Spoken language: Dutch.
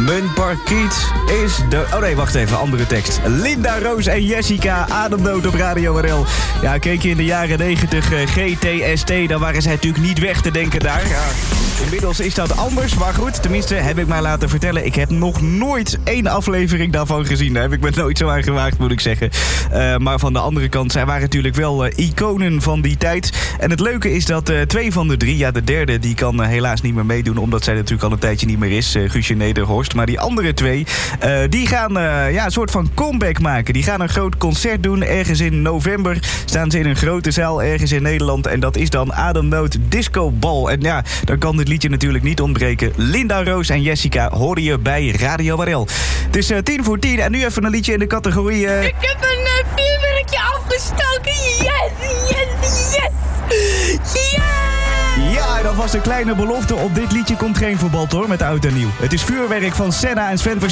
Mijn parkiet is de... Oh nee, wacht even, andere tekst. Linda, Roos en Jessica, Ademnood op Radio RL. Ja, keek je in de jaren 90 GTST, dan waren zij natuurlijk niet weg te denken daar. Ja. Inmiddels is dat anders, maar goed, tenminste heb ik mij laten vertellen. Ik heb nog nooit 1 aflevering daarvan gezien. Daar heb ik me nooit zo aan gewaagd, moet ik zeggen. Maar van de andere kant, zij waren natuurlijk wel iconen van die tijd. En het leuke is dat 2 van de 3, ja de derde, die kan helaas niet meer meedoen, omdat zij natuurlijk al een tijdje niet meer is, Guusje Nederhorst. Maar die andere 2, die gaan een soort van comeback maken. Die gaan een groot concert doen, ergens in november. Staan ze in een grote zaal, ergens in Nederland. En dat is dan Ademnood Disco Ball. En ja, dan kan dit liedje natuurlijk niet ontbreken. Linda, Roos en Jessica horen je bij Radio RL. Het is 10:10 en nu even een liedje in de categorie... Ik heb een vuurwerkje afgestoken. Yes, yes, yes. Yes! Ja, en alvast een kleine belofte. Op dit liedje komt geen verband hoor, met oud en nieuw. Het is vuurwerk van Senna en Sven